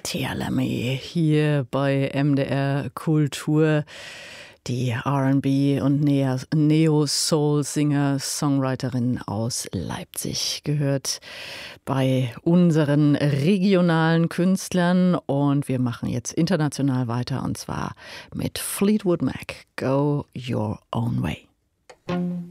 Tia Lemmy hier bei MDR Kultur. Die R&B und Neo-Soul-Singer, Songwriterin aus Leipzig gehört bei unseren regionalen Künstlern. Und wir machen jetzt international weiter, und zwar mit Fleetwood Mac. Go Your Own Way.